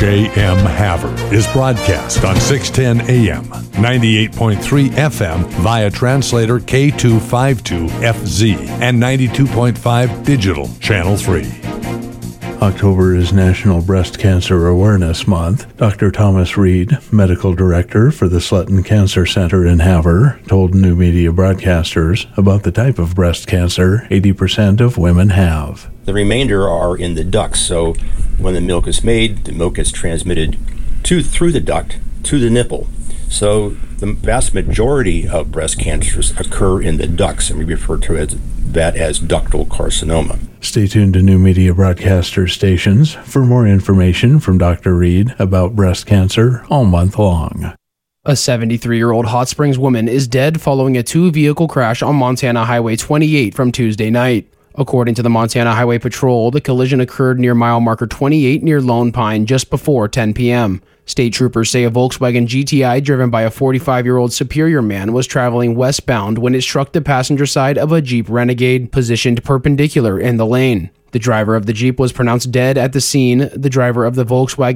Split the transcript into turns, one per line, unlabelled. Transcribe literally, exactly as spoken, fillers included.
A M Havre is broadcast on six ten A M, ninety-eight point three F M via translator K two fifty-two F Z and ninety-two point five digital channel three.
October is National Breast Cancer Awareness Month. Doctor Thomas Reed, medical director for the Sletton Cancer Center in Havre, told New Media Broadcasters about the type of breast cancer eighty percent of women have.
The remainder are in the ducts, so when the milk is made, the milk is transmitted to through the duct to the nipple. So the vast majority of breast cancers occur in the ducts, and we refer to it, that as ductal carcinoma.
Stay tuned to New Media Broadcaster stations for more information from Doctor Reed about breast cancer all month long.
A seventy-three-year-old Hot Springs woman is dead following a two-vehicle crash on Montana Highway twenty-eight from Tuesday night. According to the Montana Highway Patrol, the collision occurred near mile marker twenty-eight near Lone Pine just before ten p.m. State troopers say a Volkswagen G T I driven by a forty-five-year-old Superior man was traveling westbound when it struck the passenger side of a Jeep Renegade positioned perpendicular in the lane. The driver of the Jeep was pronounced dead at the scene. The driver of the Volkswagen